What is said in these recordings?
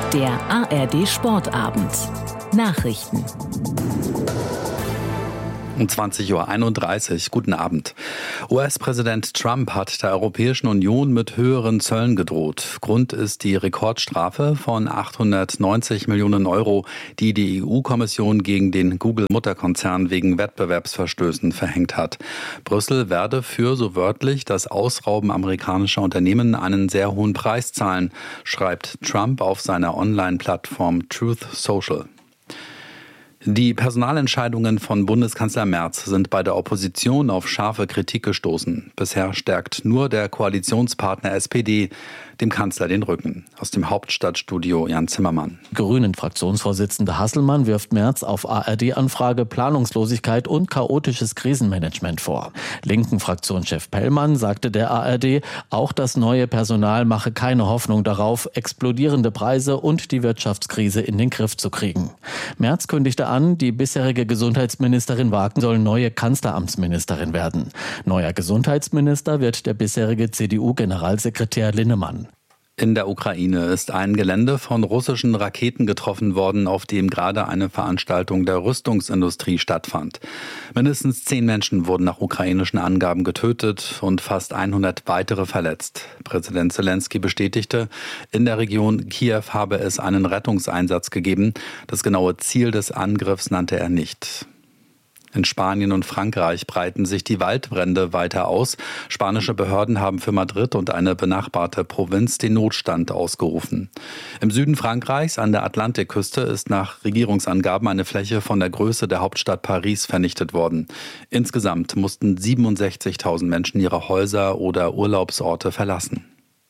Der ARD Sportabend. Nachrichten. Um 20:31 Uhr. Guten Abend. US-Präsident Trump hat der Europäischen Union mit höheren Zöllen gedroht. Grund ist die Rekordstrafe von 890 Millionen Euro, die die EU-Kommission gegen den Google-Mutterkonzern wegen Wettbewerbsverstößen verhängt hat. Brüssel werde für, so wörtlich, das Ausrauben amerikanischer Unternehmen einen sehr hohen Preis zahlen, schreibt Trump auf seiner Online-Plattform Truth Social. Die Personalentscheidungen von Bundeskanzler Merz sind bei der Opposition auf scharfe Kritik gestoßen. Bisher stärkt nur der Koalitionspartner SPD dem Kanzler den Rücken. Aus dem Hauptstadtstudio Jan Zimmermann. Grünen-Fraktionsvorsitzender Hasselmann wirft Merz auf ARD-Anfrage Planungslosigkeit und chaotisches Krisenmanagement vor. Linken-Fraktionschef Pellmann sagte der ARD, auch das neue Personal mache keine Hoffnung darauf, explodierende Preise und die Wirtschaftskrise in den Griff zu kriegen. Merz kündigte an, die bisherige Gesundheitsministerin Wagen soll neue Kanzleramtsministerin werden. Neuer Gesundheitsminister wird der bisherige CDU-Generalsekretär Linnemann. In der Ukraine ist ein Gelände von russischen Raketen getroffen worden, auf dem gerade eine Veranstaltung der Rüstungsindustrie stattfand. Mindestens 10 Menschen wurden nach ukrainischen Angaben getötet und fast 100 weitere verletzt. Präsident Zelensky bestätigte, in der Region Kiew habe es einen Rettungseinsatz gegeben. Das genaue Ziel des Angriffs nannte er nicht. In Spanien und Frankreich breiten sich die Waldbrände weiter aus. Spanische Behörden haben für Madrid und eine benachbarte Provinz den Notstand ausgerufen. Im Süden Frankreichs an der Atlantikküste ist nach Regierungsangaben eine Fläche von der Größe der Hauptstadt Paris vernichtet worden. Insgesamt mussten 67.000 Menschen ihre Häuser oder Urlaubsorte verlassen.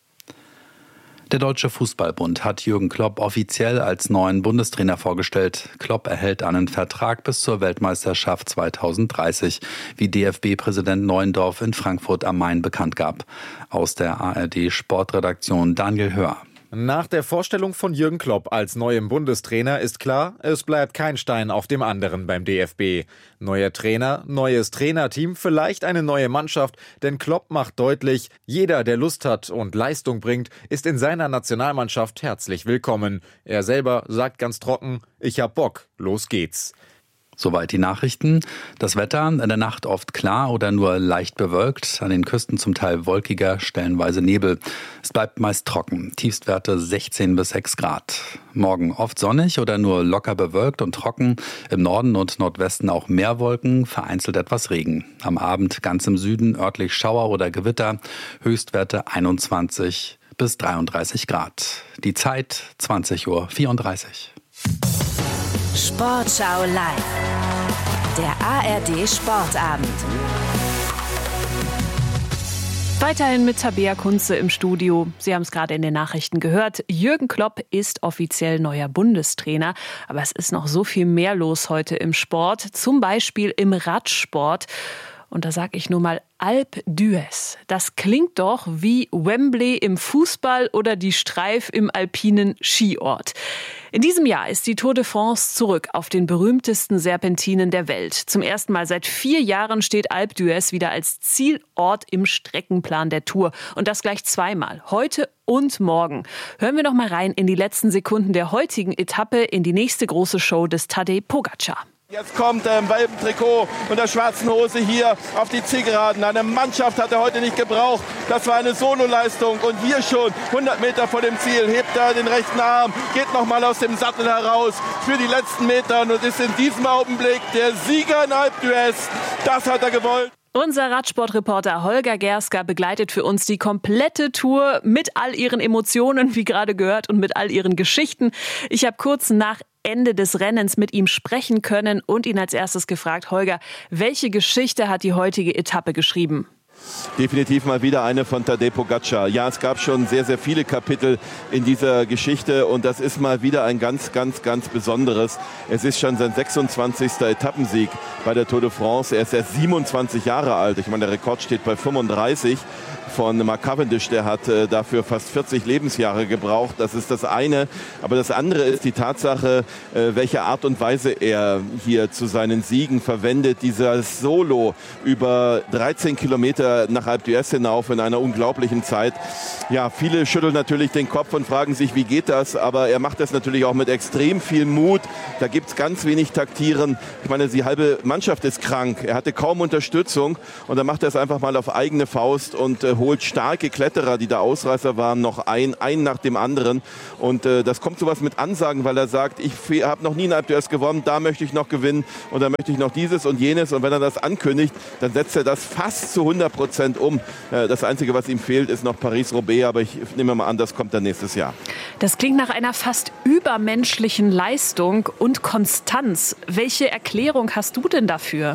Der Deutsche Fußballbund hat Jürgen Klopp offiziell als neuen Bundestrainer vorgestellt. Klopp erhält einen Vertrag bis zur Weltmeisterschaft 2030, wie DFB-Präsident Neuendorf in Frankfurt am Main bekannt gab. Aus der ARD-Sportredaktion Daniel Hör. Nach der Vorstellung von Jürgen Klopp als neuem Bundestrainer ist klar, es bleibt kein Stein auf dem anderen beim DFB. Neuer Trainer, neues Trainerteam, vielleicht eine neue Mannschaft, denn Klopp macht deutlich, jeder, der Lust hat und Leistung bringt, ist in seiner Nationalmannschaft herzlich willkommen. Er selber sagt ganz trocken, ich hab Bock, los geht's. Soweit die Nachrichten. Das Wetter in der Nacht oft klar oder nur leicht bewölkt. An den Küsten zum Teil wolkiger, stellenweise Nebel. Es bleibt meist trocken. Tiefstwerte 16 bis 6 Grad. Morgen oft sonnig oder nur locker bewölkt und trocken. Im Norden und Nordwesten auch mehr Wolken, vereinzelt etwas Regen. Am Abend ganz im Süden örtlich Schauer oder Gewitter. Höchstwerte 21 bis 33 Grad. Die Zeit 20:34 Uhr. Sportschau live. Der ARD Sportabend. Weiterhin mit Tabea Kunze im Studio. Sie haben es gerade in den Nachrichten gehört. Jürgen Klopp ist offiziell neuer Bundestrainer. Aber es ist noch so viel mehr los heute im Sport. Zum Beispiel im Radsport. Und da sage ich nur mal Alpe d'Huez. Das klingt doch wie Wembley im Fußball oder die Streif im alpinen Skiort. In diesem Jahr ist die Tour de France zurück auf den berühmtesten Serpentinen der Welt. Zum ersten Mal seit 4 Jahren steht Alpe d'Huez wieder als Zielort im Streckenplan der Tour. Und das gleich zweimal, heute und morgen. Hören wir noch mal rein in die letzten Sekunden der heutigen Etappe in die nächste große Show des Tadej Pogačar. Jetzt kommt im gelben Trikot und der schwarzen Hose hier auf die Zielgeraden. Eine Mannschaft hat er heute nicht gebraucht. Das war eine Sololeistung. Und hier schon 100 Meter vor dem Ziel hebt er den rechten Arm, geht nochmal aus dem Sattel heraus für die letzten Meter und ist in diesem Augenblick der Sieger in Alpe d'Huez. Das hat er gewollt. Unser Radsportreporter Holger Gerska begleitet für uns die komplette Tour mit all ihren Emotionen, wie gerade gehört, und mit all ihren Geschichten. Ich habe kurz nach Ende des Rennens mit ihm sprechen können und ihn als erstes gefragt, Holger, welche Geschichte hat die heutige Etappe geschrieben? Definitiv mal wieder eine von Tadej Pogačar. Ja, es gab schon sehr, sehr viele Kapitel in dieser Geschichte und das ist mal wieder ein ganz, ganz, ganz besonderes. Es ist schon sein 26. Etappensieg bei der Tour de France. Er ist erst 27 Jahre alt. Ich meine, der Rekord steht bei 35 von Mark Cavendish. Der hat dafür fast 40 Lebensjahre gebraucht. Das ist das eine. Aber das andere ist die Tatsache, welche Art und Weise er hier zu seinen Siegen verwendet. Dieser Solo über 13 Kilometer Kilometer nach Alpe d'Huez hinauf in einer unglaublichen Zeit. Ja, viele schütteln natürlich den Kopf und fragen sich, wie geht das? Aber er macht das natürlich auch mit extrem viel Mut. Da gibt es ganz wenig Taktieren. Ich meine, die halbe Mannschaft ist krank. Er hatte kaum Unterstützung und dann macht er es einfach mal auf eigene Faust und holt starke Kletterer, die da Ausreißer waren, noch ein nach dem anderen. Und das kommt sowas mit Ansagen, weil er sagt, ich habe noch nie ein Alpe d'Huez gewonnen, da möchte ich noch gewinnen und da möchte ich noch dieses und jenes. Und wenn er das ankündigt, dann setzt er das fast zu 100% um. Das Einzige, was ihm fehlt, ist noch Paris-Roubaix, aber ich nehme mal an, das kommt dann nächstes Jahr. Das klingt nach einer fast übermenschlichen Leistung und Konstanz. Welche Erklärung hast du denn dafür?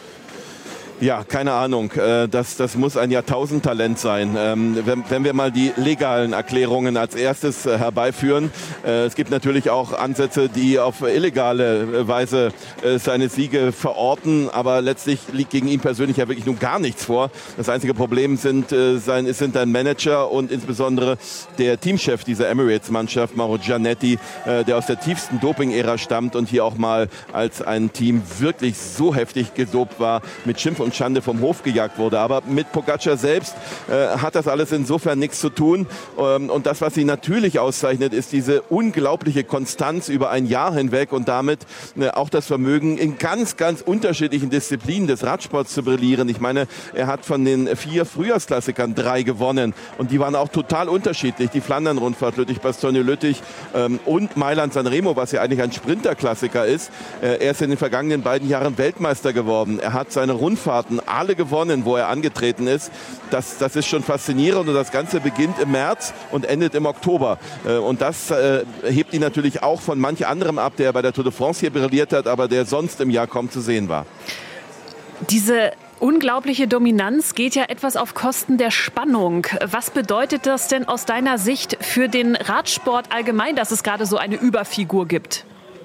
Ja, keine Ahnung. Das muss ein Jahrtausendtalent sein. Wenn wir mal die legalen Erklärungen als erstes herbeiführen. Es gibt natürlich auch Ansätze, die auf illegale Weise seine Siege verorten. Aber letztlich liegt gegen ihn persönlich ja wirklich nun gar nichts vor. Das einzige Problem sind ein Manager und insbesondere der Teamchef dieser Emirates-Mannschaft, Mauro Gianetti, der aus der tiefsten Doping-Ära stammt und hier auch mal als ein Team wirklich so heftig gedopt war, mit Schimpf und Schande vom Hof gejagt wurde. Aber mit Pogačar selbst hat das alles insofern nichts zu tun. Und das, was sie natürlich auszeichnet, ist diese unglaubliche Konstanz über ein Jahr hinweg und damit auch das Vermögen, in ganz, ganz unterschiedlichen Disziplinen des Radsports zu brillieren. Ich meine, er hat von den 4 Frühjahrsklassikern 3 gewonnen und die waren auch total unterschiedlich. Die Flandern-Rundfahrt, Lüttich-Bastogne-Lüttich und Mailand-San Remo, was ja eigentlich ein Sprinterklassiker ist. Er ist in den vergangenen beiden Jahren Weltmeister geworden. Er hat seine Rundfahrten alle gewonnen, wo er angetreten ist. Das ist schon faszinierend und das Ganze beginnt im März und endet im Oktober. Und das hebt ihn natürlich auch von manch anderem ab, der bei der Tour de France hier brilliert hat, aber der sonst im Jahr kaum zu sehen war. Diese unglaubliche Dominanz geht ja etwas auf Kosten der Spannung. Was bedeutet das denn aus deiner Sicht für den Radsport allgemein, dass es gerade so eine Überfigur gibt?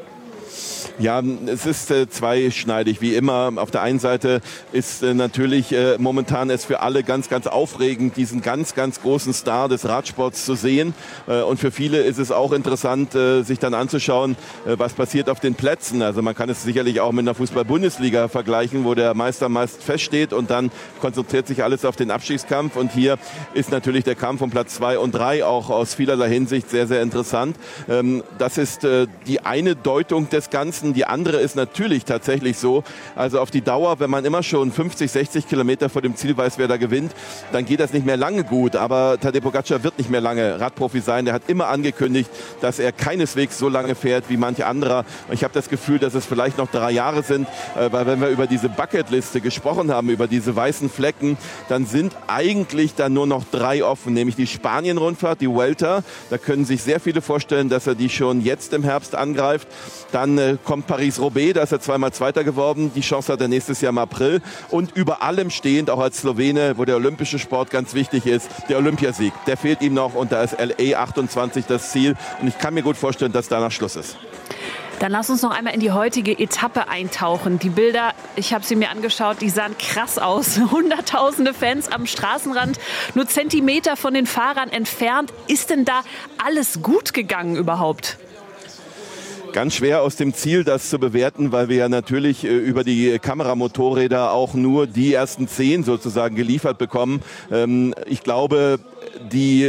Ja, es ist zweischneidig, wie immer. Auf der einen Seite ist natürlich momentan es für alle ganz, ganz aufregend, diesen ganz, ganz großen Star des Radsports zu sehen. Und für viele ist es auch interessant, sich dann anzuschauen, was passiert auf den Plätzen. Also man kann es sicherlich auch mit einer Fußball-Bundesliga vergleichen, wo der Meister meist feststeht und dann konzentriert sich alles auf den Abstiegskampf. Und hier ist natürlich der Kampf um Platz 2 und 3 auch aus vielerlei Hinsicht sehr, sehr interessant. Das ist die eine Deutung des Ganzen. Die andere ist natürlich tatsächlich so, also auf die Dauer, wenn man immer schon 50, 60 Kilometer vor dem Ziel weiß, wer da gewinnt, dann geht das nicht mehr lange gut. Aber Tadej Pogačar wird nicht mehr lange Radprofi sein. Der hat immer angekündigt, dass er keineswegs so lange fährt wie manche anderer. Ich habe das Gefühl, dass es vielleicht noch 3 Jahre sind, weil wenn wir über diese Bucketliste gesprochen haben, über diese weißen Flecken, dann sind eigentlich dann nur noch 3 offen, nämlich die Spanien-Rundfahrt, die Vuelta. Da können sich sehr viele vorstellen, dass er die schon jetzt im Herbst angreift. Dann kommt Paris-Roubaix, da ist er 2-mal Zweiter geworden. Die Chance hat er nächstes Jahr im April. Und über allem stehend, auch als Slowene, wo der olympische Sport ganz wichtig ist, der Olympiasieg. Der fehlt ihm noch und da ist LA 28 das Ziel. Und ich kann mir gut vorstellen, dass danach Schluss ist. Dann lass uns noch einmal in die heutige Etappe eintauchen. Die Bilder, ich habe sie mir angeschaut, die sahen krass aus. Hunderttausende Fans am Straßenrand, nur Zentimeter von den Fahrern entfernt. Ist denn da alles gut gegangen überhaupt? Ganz schwer aus dem Ziel, das zu bewerten, weil wir ja natürlich über die Kameramotorräder auch nur die ersten 10 sozusagen geliefert bekommen. Ich glaube, die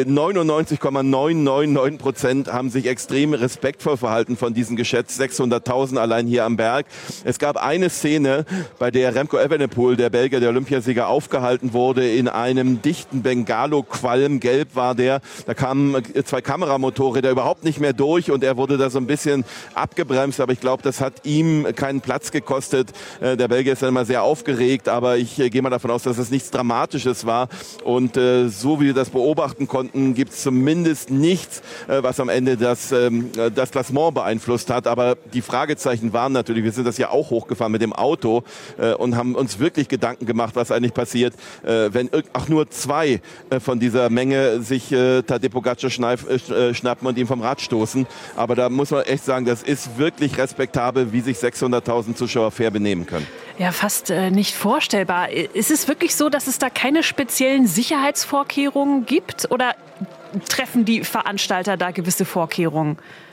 99,999% haben sich extrem respektvoll verhalten von diesen geschätzt 600.000 allein hier am Berg. Es gab eine Szene, bei der Remco Evenepoel, der Belgier, der Olympiasieger, aufgehalten wurde in einem dichten Bengalo-Qualm. Gelb war der. Da kamen 2 Kameramotorräder überhaupt nicht mehr durch und er wurde da so ein bisschen abgebremst. Aber ich glaube, das hat ihm keinen Platz gekostet. Der Belgier ist dann immer sehr aufgeregt, aber ich gehe mal davon aus, dass es nichts Dramatisches war. Und so wie wir das beobachten konnten, gibt es zumindest nichts, was am Ende das Klassement beeinflusst hat. Aber die Fragezeichen waren natürlich, wir sind das ja auch hochgefahren mit dem Auto und haben uns wirklich Gedanken gemacht, was eigentlich passiert, wenn auch nur 2 von dieser Menge sich Tadej Pogačar schnappen und ihn vom Rad stoßen. Aber da muss man echt sagen, das ist wirklich respektabel, wie sich 600.000 Zuschauer fair benehmen können. Ja, fast nicht vorstellbar. Ist es wirklich so, dass es da keine speziellen Sicherheitsvorkehrungen gibt oder treffen die Veranstalter da gewisse Vorkehrungen?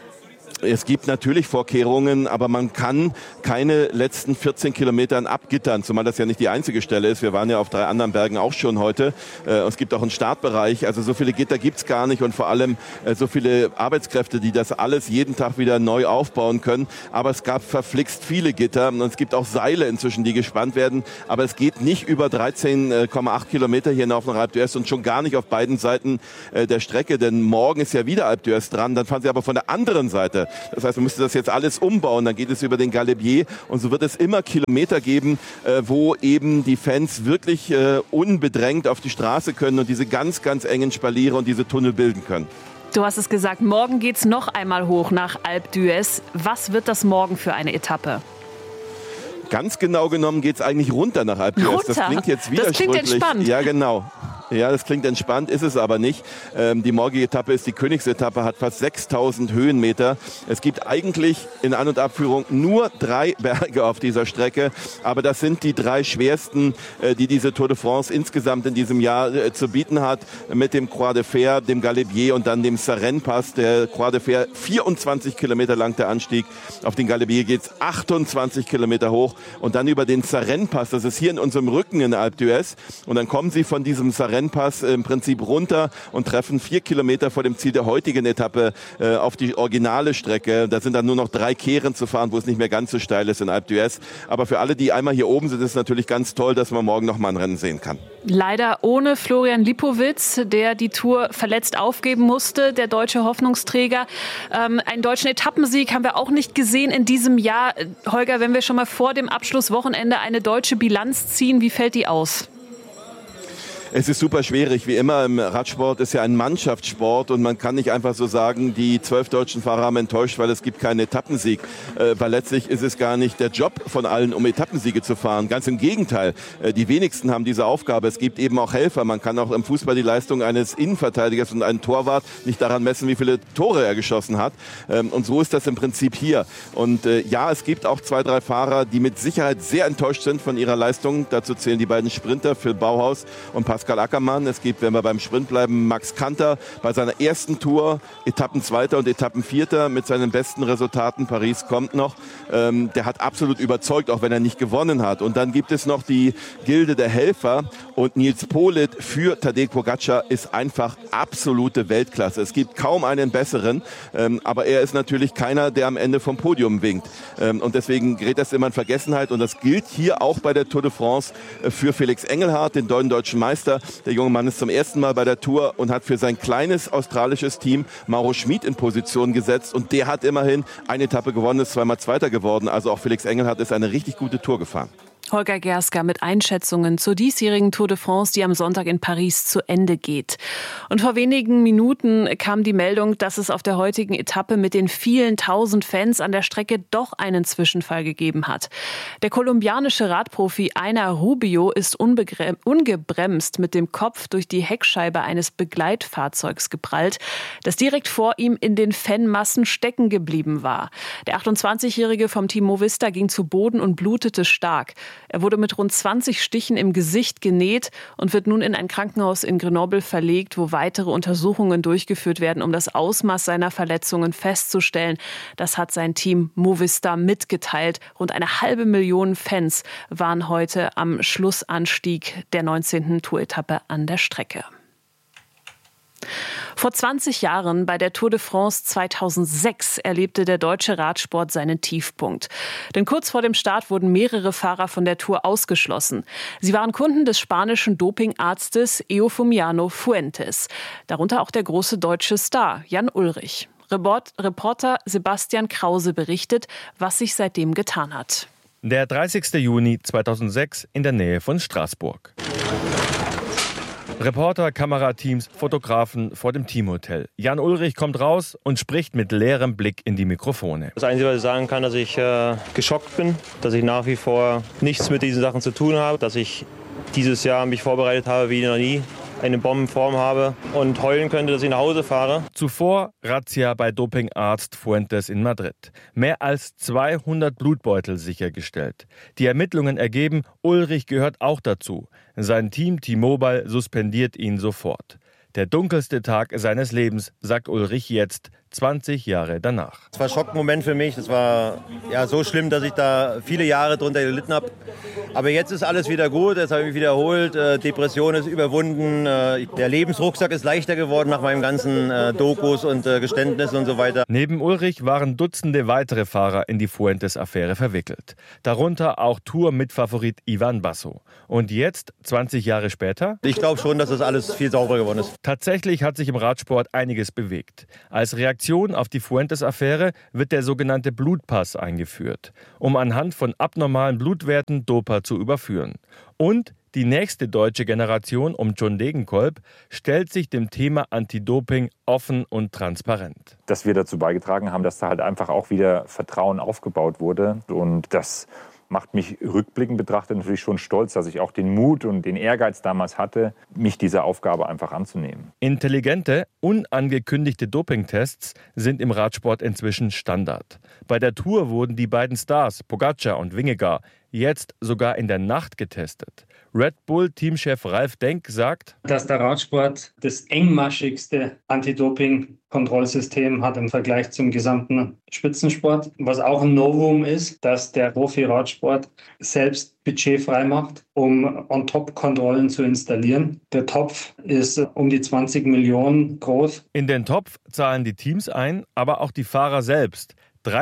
Es gibt natürlich Vorkehrungen, aber man kann keine letzten 14 Kilometern abgittern, zumal das ja nicht die einzige Stelle ist. Wir waren ja auf 3 anderen Bergen auch schon heute. Es gibt auch einen Startbereich, also so viele Gitter gibt's gar nicht und vor allem so viele Arbeitskräfte, die das alles jeden Tag wieder neu aufbauen können. Aber es gab verflixt viele Gitter und es gibt auch Seile inzwischen, die gespannt werden. Aber es geht nicht über 13,8 Kilometer hier auf nach Alpe d'Huez und schon gar nicht auf beiden Seiten der Strecke, denn morgen ist ja wieder Alpe d'Huez dran. Dann fahren sie aber von der anderen Seite. Das heißt, man müsste das jetzt alles umbauen. Dann geht es über den Galibier und so wird es immer Kilometer geben, wo eben die Fans wirklich unbedrängt auf die Straße können und diese ganz, ganz engen Spaliere und diese Tunnel bilden können. Du hast es gesagt, morgen geht's noch einmal hoch nach Alpe d'Huez. Was wird das morgen für eine Etappe? Ganz genau genommen geht's eigentlich runter nach Alpe d'Huez. Das klingt jetzt widersprüchlich. Das klingt entspannt. Ja, genau. Ja, das klingt entspannt, ist es aber nicht. Die morgige Etappe ist die Königsetappe, hat fast 6000 Höhenmeter. Es gibt eigentlich in An- und Abführung nur 3 Berge auf dieser Strecke. Aber das sind die 3 schwersten, die diese Tour de France insgesamt in diesem Jahr zu bieten hat. Mit dem Croix de Fer, dem Galibier und dann dem Sarenne-Pass. Der Croix de Fer 24 Kilometer lang der Anstieg. Auf den Galibier geht's 28 Kilometer hoch. Und dann über den Sarenne-Pass, das ist hier in unserem Rücken in Alpe d'Huez. Und dann kommen sie von diesem Sarenne-Pass im Prinzip runter und treffen 4 Kilometer vor dem Ziel der heutigen Etappe auf die originale Strecke. Da sind dann nur noch 3 Kehren zu fahren, wo es nicht mehr ganz so steil ist in Alpe d'Huez. Aber für alle, die einmal hier oben sind, ist es natürlich ganz toll, dass man morgen noch mal ein Rennen sehen kann. Leider ohne Florian Lipowitz, der die Tour verletzt aufgeben musste, der deutsche Hoffnungsträger. Einen deutschen Etappensieg haben wir auch nicht gesehen in diesem Jahr. Holger, wenn wir schon mal vor dem Abschlusswochenende eine deutsche Bilanz ziehen, wie fällt die aus? Es ist super schwierig. Wie immer im Radsport ist ja ein Mannschaftssport und man kann nicht einfach so sagen, die 12 deutschen Fahrer haben enttäuscht, weil es gibt keinen Etappensieg. Weil letztlich ist es gar nicht der Job von allen, um Etappensiege zu fahren. Ganz im Gegenteil. Die wenigsten haben diese Aufgabe. Es gibt eben auch Helfer. Man kann auch im Fußball die Leistung eines Innenverteidigers und einen Torwart nicht daran messen, wie viele Tore er geschossen hat. Und so ist das im Prinzip hier. Und ja, es gibt auch 2, 3 Fahrer, die mit Sicherheit sehr enttäuscht sind von ihrer Leistung. Dazu zählen die beiden Sprinter, Phil Bauhaus und Pascal Ackermann. Es gibt, wenn wir beim Sprint bleiben, Max Kanter bei seiner ersten Tour, Etappenzweiter und Etappenvierter mit seinen besten Resultaten. Paris kommt noch. Der hat absolut überzeugt, auch wenn er nicht gewonnen hat. Und dann gibt es noch die Gilde der Helfer und Nils Politt für Tadej Pogačar ist einfach absolute Weltklasse. Es gibt kaum einen besseren, aber er ist natürlich keiner, der am Ende vom Podium winkt. Und deswegen gerät das immer in Vergessenheit und das gilt hier auch bei der Tour de France für Felix Engelhardt, den neuen deutschen Meister. Der junge Mann ist zum ersten Mal bei der Tour und hat für sein kleines australisches Team Mauro Schmid in Position gesetzt. Und der hat immerhin eine Etappe gewonnen, ist 2-mal Zweiter geworden. Also auch Felix Engelhardt ist eine richtig gute Tour gefahren. Holger Gerska mit Einschätzungen zur diesjährigen Tour de France, die am Sonntag in Paris zu Ende geht. Und vor wenigen Minuten kam die Meldung, dass es auf der heutigen Etappe mit den vielen tausend Fans an der Strecke doch einen Zwischenfall gegeben hat. Der kolumbianische Radprofi Einar Rubio ist ungebremst mit dem Kopf durch die Heckscheibe eines Begleitfahrzeugs geprallt, das direkt vor ihm in den Fanmassen stecken geblieben war. Der 28-Jährige vom Team Movistar ging zu Boden und blutete stark. Er wurde mit rund 20 Stichen im Gesicht genäht und wird nun in ein Krankenhaus in Grenoble verlegt, wo weitere Untersuchungen durchgeführt werden, um das Ausmaß seiner Verletzungen festzustellen. Das hat sein Team Movistar mitgeteilt. Rund 500.000 Fans waren heute am Schlussanstieg der 19. Tour-Etappe an der Strecke. Vor 20 Jahren bei der Tour de France 2006 erlebte der deutsche Radsport seinen Tiefpunkt. Denn kurz vor dem Start wurden mehrere Fahrer von der Tour ausgeschlossen. Sie waren Kunden des spanischen Dopingarztes Eufemiano Fuentes. Darunter auch der große deutsche Star Jan Ullrich. Reporter Sebastian Krause berichtet, was sich seitdem getan hat. Der 30. Juni 2006 in der Nähe von Straßburg. Reporter, Kamerateams, Fotografen vor dem Teamhotel. Jan Ullrich kommt raus und spricht mit leerem Blick in die Mikrofone. Das Einzige, was ich sagen kann, dass ich geschockt bin, dass ich nach wie vor nichts mit diesen Sachen zu tun habe, dass ich dieses Jahr mich vorbereitet habe wie noch nie, eine Bombenform habe und heulen könnte, dass ich nach Hause fahre. Zuvor Razzia bei Dopingarzt Fuentes in Madrid. Mehr als 200 Blutbeutel sichergestellt. Die Ermittlungen ergeben, Ullrich gehört auch dazu. Sein Team T-Mobile suspendiert ihn sofort. Der dunkelste Tag seines Lebens, sagt Ullrich jetzt. 20 Jahre danach. Es war ein Schockmoment für mich. Das war so schlimm, dass ich da viele Jahre drunter gelitten habe. Aber jetzt ist alles wieder gut, jetzt habe ich mich wieder erholt, Depression ist überwunden, der Lebensrucksack ist leichter geworden nach meinen ganzen Dokus und Geständnissen und so weiter. Neben Ulrich waren Dutzende weitere Fahrer in die Fuentes-Affäre verwickelt. Darunter auch Tour-Mitfavorit Ivan Basso. Und jetzt, 20 Jahre später? Ich glaube schon, dass das alles viel sauberer geworden ist. Tatsächlich hat sich im Radsport einiges bewegt. Als Reaktion auf die Fuentes-Affäre wird der sogenannte Blutpass eingeführt, um anhand von abnormalen Blutwerten Doper zu überführen. Und die nächste deutsche Generation um John Degenkolb stellt sich dem Thema Anti-Doping offen und transparent. Dass wir dazu beigetragen haben, dass da halt einfach auch wieder Vertrauen aufgebaut wurde. Und das macht mich rückblickend betrachtet natürlich schon stolz, dass ich auch den Mut und den Ehrgeiz damals hatte, mich dieser Aufgabe einfach anzunehmen. Intelligente, unangekündigte Dopingtests sind im Radsport inzwischen Standard. Bei der Tour wurden die beiden Stars, Pogačar und Vingegaard, jetzt sogar in der Nacht getestet. Red Bull-Teamchef Ralf Denk sagt, dass der Radsport das engmaschigste Anti-Doping-Kontrollsystem hat im Vergleich zum gesamten Spitzensport. Was auch ein Novum ist, dass der Profi-Radsport selbst Budget freimacht, um On-Top-Kontrollen zu installieren. Der Topf ist um die 20 Millionen groß. In den Topf zahlen die Teams ein, aber auch die Fahrer selbst.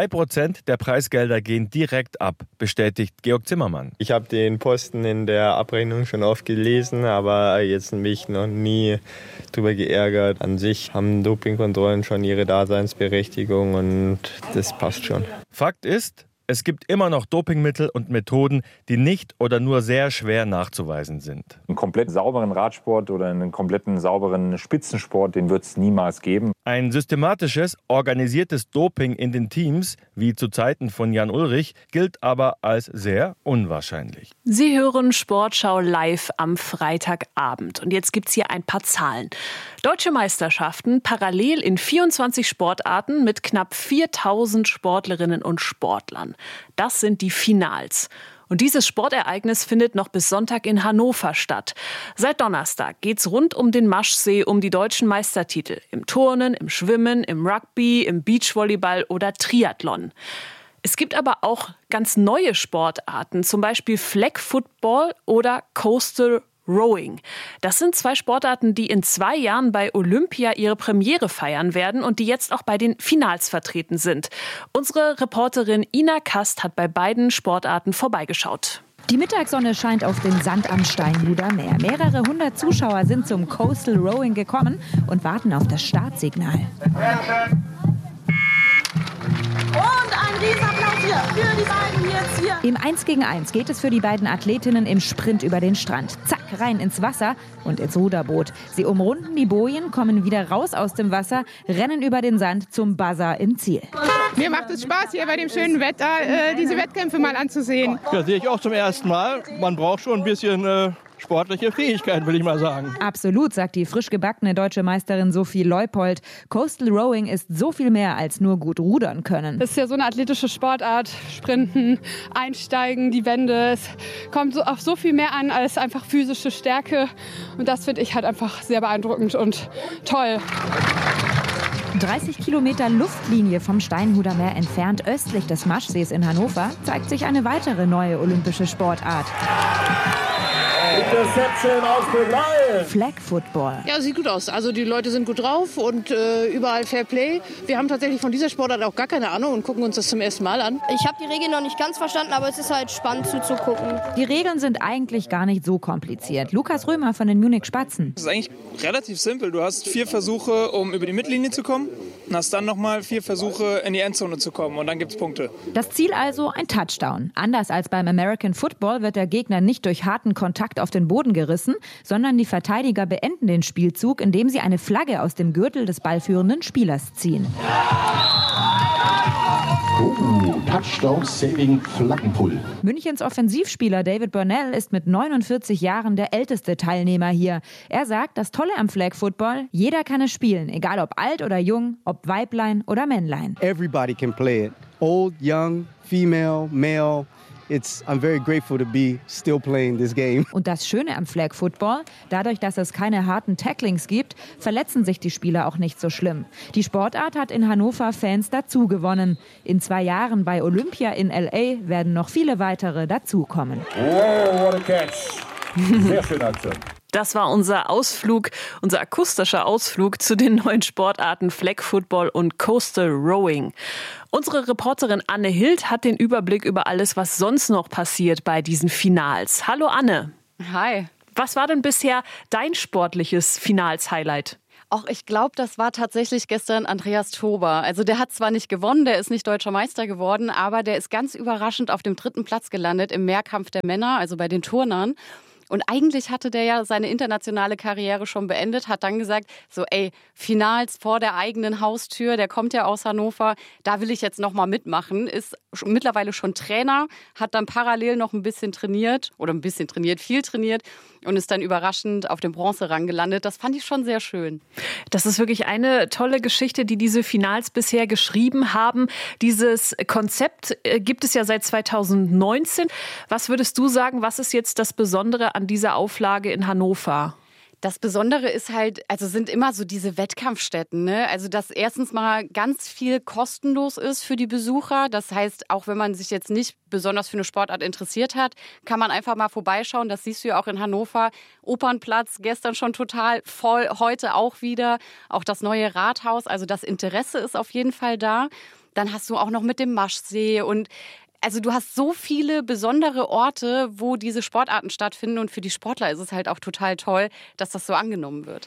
3% der Preisgelder gehen direkt ab, bestätigt Georg Zimmermann. Ich habe den Posten in der Abrechnung schon oft gelesen, aber jetzt mich noch nie drüber geärgert. An sich haben Dopingkontrollen schon ihre Daseinsberechtigung und das passt schon. Fakt ist, es gibt immer noch Dopingmittel und Methoden, die nicht oder nur sehr schwer nachzuweisen sind. Einen komplett sauberen Radsport oder einen kompletten sauberen Spitzensport, den wird es niemals geben. Ein systematisches, organisiertes Doping in den Teams, wie zu Zeiten von Jan Ullrich, gilt aber als sehr unwahrscheinlich. Sie hören Sportschau live am Freitagabend. Und jetzt gibt's hier ein paar Zahlen. Deutsche Meisterschaften parallel in 24 Sportarten mit knapp 4.000 Sportlerinnen und Sportlern. Das sind die Finals. Und dieses Sportereignis findet noch bis Sonntag in Hannover statt. Seit Donnerstag geht's rund um den Maschsee um die deutschen Meistertitel. Im Turnen, im Schwimmen, im Rugby, im Beachvolleyball oder Triathlon. Es gibt aber auch ganz neue Sportarten, zum Beispiel Flag Football oder Coastal Rowing. Das sind zwei Sportarten, die in 2 Jahren bei Olympia ihre Premiere feiern werden und die jetzt auch bei den Finals vertreten sind. Unsere Reporterin Ina Kast hat bei beiden Sportarten vorbeigeschaut. Die Mittagssonne scheint auf den Sand am Steinhuder Meer. Mehrere 100 Zuschauer sind zum Coastal Rowing gekommen und warten auf das Startsignal. Und ein Riesenapplaus hier für die beiden jetzt hier. Im 1-gegen-1 geht es für die beiden Athletinnen im Sprint über den Strand. Zack, rein ins Wasser und ins Ruderboot. Sie umrunden die Bojen, kommen wieder raus aus dem Wasser, rennen über den Sand zum Buzzer im Ziel. Mir macht es Spaß, hier bei dem schönen Wetter diese Wettkämpfe mal anzusehen. Ja, sehe ich auch zum ersten Mal. Man braucht schon ein bisschen sportliche Fähigkeit, will ich mal sagen. Absolut, sagt die frisch gebackene deutsche Meisterin Sophie Leupold. Coastal Rowing ist so viel mehr als nur gut rudern können. Das ist ja so eine athletische Sportart. Sprinten, einsteigen, die Wände. Es kommt auf so viel mehr an als einfach physische Stärke. Und das finde ich halt einfach sehr beeindruckend und toll. 30 Kilometer Luftlinie vom Steinhuder Meer entfernt östlich des Maschsees in Hannover zeigt sich eine weitere neue olympische Sportart. Flag Football. Ja, sieht gut aus. Also die Leute sind gut drauf und überall Fair Play. Wir haben tatsächlich von dieser Sportart auch gar keine Ahnung und gucken uns das zum ersten Mal an. Ich habe die Regeln noch nicht ganz verstanden, aber es ist halt spannend zuzugucken. Die Regeln sind eigentlich gar nicht so kompliziert. Lukas Römer von den Munich Spatzen. Das ist eigentlich relativ simpel. Du hast 4 Versuche, um über die Mittellinie zu kommen. Und hast dann nochmal 4 Versuche, in die Endzone zu kommen. Und dann gibt es Punkte. Das Ziel also ein Touchdown. Anders als beim American Football wird der Gegner nicht durch harten Kontakt auf den Boden gerissen, sondern die Verteidiger beenden den Spielzug, indem sie eine Flagge aus dem Gürtel des ballführenden Spielers ziehen. Touchdown-saving Flaggenpull. Münchens Offensivspieler David Burnell ist mit 49 Jahren der älteste Teilnehmer hier. Er sagt, das Tolle am Flag Football, jeder kann es spielen, egal ob alt oder jung, ob Weiblein oder Männlein. Everybody can play it. Old, young, female, male. I'm very grateful to be still playing this game. Und das Schöne am Flag Football, dadurch, dass es keine harten Tacklings gibt, verletzen sich die Spieler auch nicht so schlimm. Die Sportart hat in Hannover Fans dazu gewonnen. In 2 Jahren bei Olympia in LA werden noch viele weitere dazukommen. Oh, what a catch. Sehr schöne Aktion. Das war unser Ausflug, unser akustischer Ausflug zu den neuen Sportarten Flag Football und Coastal Rowing. Unsere Reporterin Anne Hild hat den Überblick über alles, was sonst noch passiert bei diesen Finals. Hallo Anne. Hi. Was war denn bisher dein sportliches Finals-Highlight? Auch ich glaube, das war tatsächlich gestern Andreas Tober. Also der hat zwar nicht gewonnen, der ist nicht deutscher Meister geworden, aber der ist ganz überraschend auf dem 3. Platz gelandet im Mehrkampf der Männer, also bei den Turnern. Und eigentlich hatte der ja seine internationale Karriere schon beendet, hat dann gesagt, so Finals vor der eigenen Haustür, der kommt ja aus Hannover, da will ich jetzt nochmal mitmachen, ist mittlerweile schon Trainer, hat dann parallel noch viel trainiert und ist dann überraschend auf dem Bronzerang gelandet. Das fand ich schon sehr schön. Das ist wirklich eine tolle Geschichte, die diese Finals bisher geschrieben haben. Dieses Konzept gibt es ja seit 2019. Was würdest du sagen, was ist jetzt das Besondere an dieser Auflage in Hannover? Das Besondere ist halt, sind immer so diese Wettkampfstätten, ne? Also, dass erstens mal ganz viel kostenlos ist für die Besucher. Das heißt, auch wenn man sich jetzt nicht besonders für eine Sportart interessiert hat, kann man einfach mal vorbeischauen. Das siehst du ja auch in Hannover. Opernplatz, gestern schon total voll, heute auch wieder. Auch das neue Rathaus. Also, das Interesse ist auf jeden Fall da. Dann hast du auch noch mit dem Maschsee und du hast so viele besondere Orte, wo diese Sportarten stattfinden und für die Sportler ist es halt auch total toll, dass das so angenommen wird.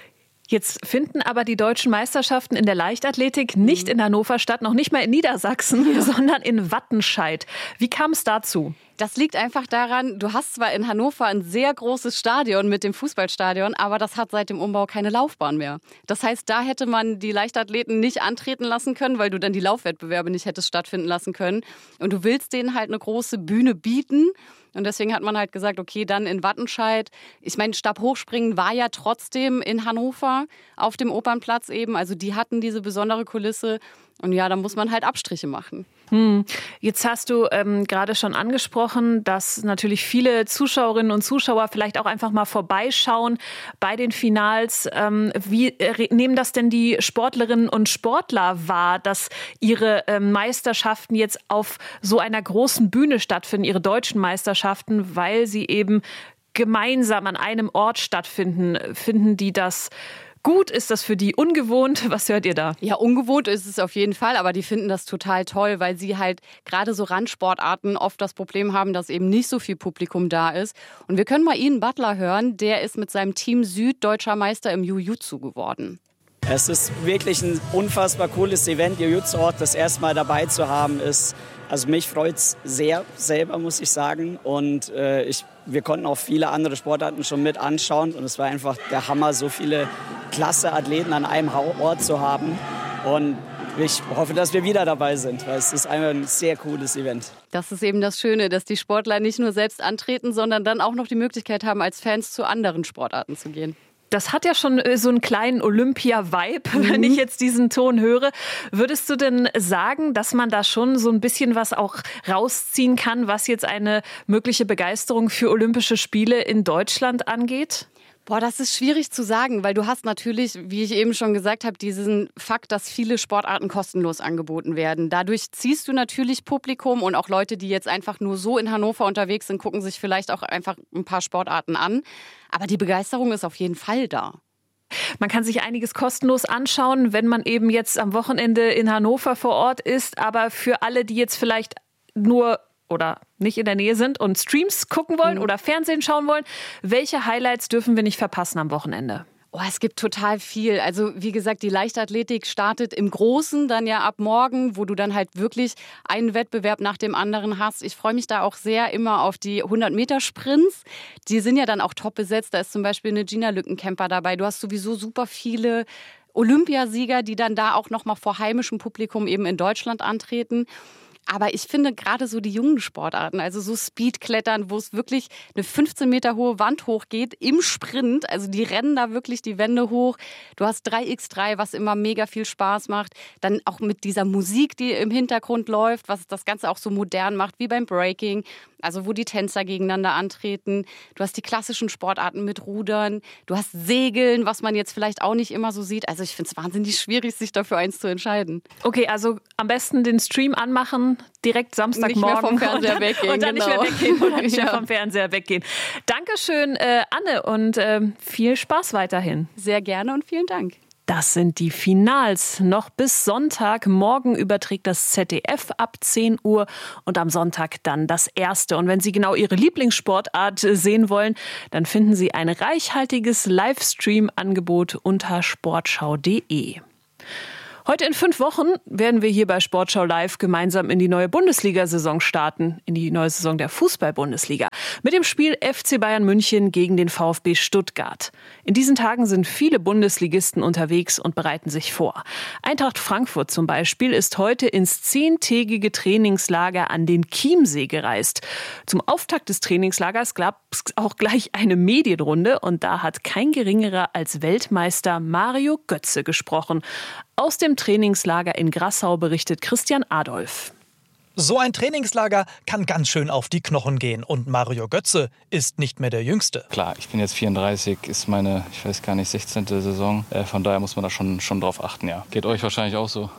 Jetzt finden aber die deutschen Meisterschaften in der Leichtathletik nicht in Hannover statt, noch nicht mal in Niedersachsen, sondern in Wattenscheid. Wie kam es dazu? Das liegt einfach daran, du hast zwar in Hannover ein sehr großes Stadion mit dem Fußballstadion, aber das hat seit dem Umbau keine Laufbahn mehr. Das heißt, da hätte man die Leichtathleten nicht antreten lassen können, weil du dann die Laufwettbewerbe nicht hättest stattfinden lassen können. Und du willst denen halt eine große Bühne bieten. Und deswegen hat man halt gesagt, okay, dann in Wattenscheid. Ich meine, Stabhochspringen war ja trotzdem in Hannover auf dem Opernplatz eben. Also die hatten diese besondere Kulisse. Und ja, da muss man halt Abstriche machen. Jetzt hast du gerade schon angesprochen, dass natürlich viele Zuschauerinnen und Zuschauer vielleicht auch einfach mal vorbeischauen bei den Finals. Wie nehmen das denn die Sportlerinnen und Sportler wahr, dass ihre Meisterschaften jetzt auf so einer großen Bühne stattfinden, ihre deutschen Meisterschaften, weil sie eben gemeinsam an einem Ort stattfinden? Finden die das gut? Ist das für die ungewohnt? Was hört ihr da? Ja, ungewohnt ist es auf jeden Fall, aber die finden das total toll, weil sie halt gerade so Randsportarten oft das Problem haben, dass eben nicht so viel Publikum da ist. Und wir können mal Ian Butler hören, der ist mit seinem Team Süd deutscher Meister im Jiu-Jitsu geworden. Es ist wirklich ein unfassbar cooles Event, Jiu-Jitsu das erste Mal dabei zu haben ist. Also mich freut es sehr selber, muss ich sagen. Und wir konnten auch viele andere Sportarten schon mit anschauen. Und es war einfach der Hammer, so viele klasse Athleten an einem Ort zu haben. Und ich hoffe, dass wir wieder dabei sind, weil es ist einfach ein sehr cooles Event. Das ist eben das Schöne, dass die Sportler nicht nur selbst antreten, sondern dann auch noch die Möglichkeit haben, als Fans zu anderen Sportarten zu gehen. Das hat ja schon so einen kleinen Olympia-Vibe, wenn ich jetzt diesen Ton höre. Würdest du denn sagen, dass man da schon so ein bisschen was auch rausziehen kann, was jetzt eine mögliche Begeisterung für Olympische Spiele in Deutschland angeht? Boah, das ist schwierig zu sagen, weil du hast natürlich, wie ich eben schon gesagt habe, diesen Fakt, dass viele Sportarten kostenlos angeboten werden. Dadurch ziehst du natürlich Publikum und auch Leute, die jetzt einfach nur so in Hannover unterwegs sind, gucken sich vielleicht auch einfach ein paar Sportarten an. Aber die Begeisterung ist auf jeden Fall da. Man kann sich einiges kostenlos anschauen, wenn man eben jetzt am Wochenende in Hannover vor Ort ist. Aber für alle, die jetzt vielleicht nur oder nicht in der Nähe sind und Streams gucken wollen oder Fernsehen schauen wollen, welche Highlights dürfen wir nicht verpassen am Wochenende? Oh, es gibt total viel. Also wie gesagt, die Leichtathletik startet im Großen dann ja ab morgen, wo du dann halt wirklich einen Wettbewerb nach dem anderen hast. Ich freue mich da auch sehr immer auf die 100-Meter-Sprints. Die sind ja dann auch top besetzt. Da ist zum Beispiel eine Gina Lückenkämper dabei. Du hast sowieso super viele Olympiasieger, die dann da auch nochmal vor heimischem Publikum eben in Deutschland antreten. Aber ich finde gerade so die jungen Sportarten, also so Speedklettern, wo es wirklich eine 15 Meter hohe Wand hochgeht im Sprint, also die rennen da wirklich die Wände hoch. Du hast 3x3, was immer mega viel Spaß macht. Dann auch mit dieser Musik, die im Hintergrund läuft, was das Ganze auch so modern macht, wie beim Breaking. Also wo die Tänzer gegeneinander antreten. Du hast die klassischen Sportarten mit Rudern. Du hast Segeln, was man jetzt vielleicht auch nicht immer so sieht. Also ich finde es wahnsinnig schwierig, sich dafür eins zu entscheiden. Okay, also am besten den Stream anmachen, direkt Samstagmorgen. Nicht mehr vom Fernseher weggehen. Und dann nicht mehr weggehen und nicht mehr vom Fernseher weggehen. Dankeschön, Anne, und viel Spaß weiterhin. Sehr gerne und vielen Dank. Das sind die Finals. Noch bis Sonntag. Morgen überträgt das ZDF ab 10 Uhr und am Sonntag dann das erste. Und wenn Sie genau Ihre Lieblingssportart sehen wollen, dann finden Sie ein reichhaltiges Livestream-Angebot unter sportschau.de. Heute in 5 Wochen werden wir hier bei Sportschau Live gemeinsam in die neue Bundesliga-Saison starten, in die neue Saison der Fußball-Bundesliga, mit dem Spiel FC Bayern München gegen den VfB Stuttgart. In diesen Tagen sind viele Bundesligisten unterwegs und bereiten sich vor. Eintracht Frankfurt zum Beispiel ist heute ins 10-tägige Trainingslager an den Chiemsee gereist. Zum Auftakt des Trainingslagers gab es auch gleich eine Medienrunde und da hat kein geringerer als Weltmeister Mario Götze gesprochen. Aus dem Trainingslager in Grassau berichtet Christian Adolf. So ein Trainingslager kann ganz schön auf die Knochen gehen. Und Mario Götze ist nicht mehr der Jüngste. Klar, ich bin jetzt 34, ist meine, 16. Saison. Von daher muss man da schon drauf achten, ja. Geht euch wahrscheinlich auch so.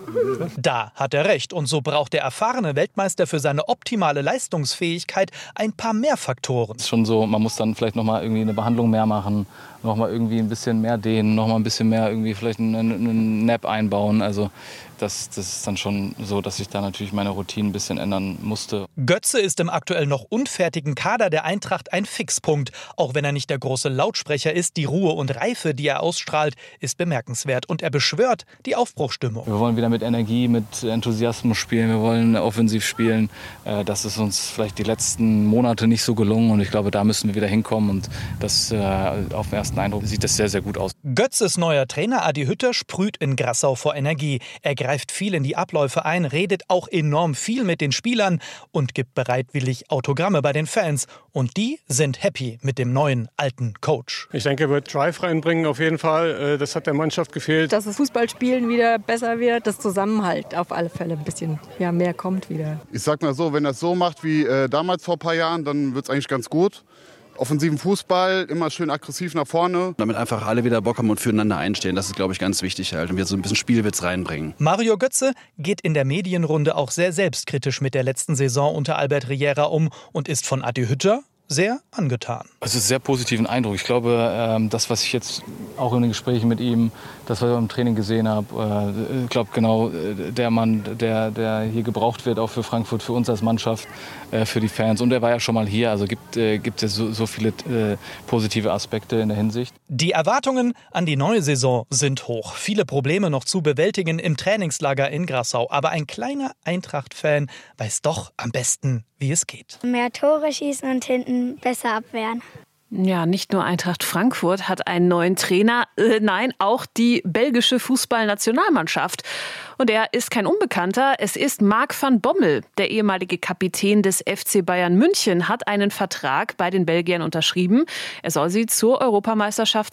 Da hat er recht. Und so braucht der erfahrene Weltmeister für seine optimale Leistungsfähigkeit ein paar mehr Faktoren. Es ist schon so, man muss dann vielleicht noch mal irgendwie eine Behandlung mehr machen, noch mal irgendwie ein bisschen mehr dehnen, noch mal ein bisschen mehr irgendwie vielleicht einen Nap einbauen. Also das ist dann schon so, dass ich da natürlich meine Routine ein bisschen ändern musste. Götze ist im aktuell noch unfertigen Kader der Eintracht ein Fixpunkt. Auch wenn er nicht der große Lautsprecher ist, die Ruhe und Reife, die er ausstrahlt, ist bemerkenswert. Und er beschwört die Aufbruchsstimmung. Wir wollen wieder mit Energie, mit Enthusiasmus spielen. Wir wollen offensiv spielen. Das ist uns vielleicht die letzten Monate nicht so gelungen. Und ich glaube, da müssen wir wieder hinkommen. Und das auf den ersten Eindruck sieht das sehr, sehr gut aus. Götzes neuer Trainer Adi Hütter sprüht in Grassau vor Energie. Er greift viel in die Abläufe ein, redet auch enorm viel mit den Spielern und gibt bereitwillig Autogramme bei den Fans. Und die sind happy mit dem neuen, alten Coach. Ich denke, er wird Drive reinbringen auf jeden Fall. Das hat der Mannschaft gefehlt. Dass das Fußballspielen wieder besser wird, das Zusammenhalt auf alle Fälle ein bisschen mehr kommt wieder. Ich sag mal so, wenn er es so macht wie damals vor ein paar Jahren, dann wird es eigentlich ganz gut. Offensiven Fußball, immer schön aggressiv nach vorne. Damit einfach alle wieder Bock haben und füreinander einstehen. Das ist, glaube ich, ganz wichtig halt. Und wir so ein bisschen Spielwitz reinbringen. Mario Götze geht in der Medienrunde auch sehr selbstkritisch mit der letzten Saison unter Albert Riera um und ist von Adi Hütter sehr angetan. Es ist ein sehr positiven Eindruck. Ich glaube, das, was ich jetzt auch in den Gesprächen mit ihm, das, was ich im Training gesehen habe, ich glaube genau, der Mann, der hier gebraucht wird, auch für Frankfurt, für uns als Mannschaft, für die Fans. Und er war ja schon mal hier, also gibt es so viele positive Aspekte in der Hinsicht. Die Erwartungen an die neue Saison sind hoch. Viele Probleme noch zu bewältigen im Trainingslager in Grassau. Aber ein kleiner Eintracht-Fan weiß doch am besten, wie es geht. Mehr Tore schießen und hinten besser abwehren. Ja, nicht nur Eintracht Frankfurt hat einen neuen Trainer, nein, auch die belgische Fußballnationalmannschaft. Und er ist kein Unbekannter, es ist Marc van Bommel. Der ehemalige Kapitän des FC Bayern München hat einen Vertrag bei den Belgiern unterschrieben. Er soll sie zur Europameisterschaft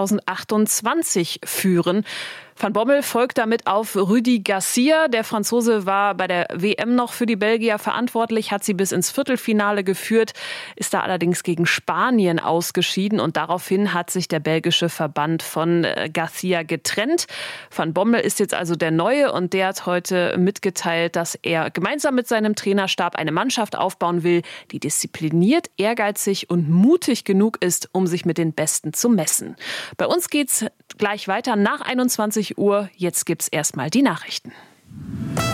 2028 führen. Van Bommel folgt damit auf Rudi Garcia. Der Franzose war bei der WM noch für die Belgier verantwortlich, hat sie bis ins Viertelfinale geführt, ist da allerdings gegen Spanien ausgeschieden und daraufhin hat sich der belgische Verband von Garcia getrennt. Van Bommel ist jetzt also der Neue und der hat heute mitgeteilt, dass er gemeinsam mit seinem Trainerstab eine Mannschaft aufbauen will, die diszipliniert, ehrgeizig und mutig genug ist, um sich mit den Besten zu messen. Bei uns geht's gleich weiter nach 21 Uhr. Jetzt gibt's erstmal die Nachrichten.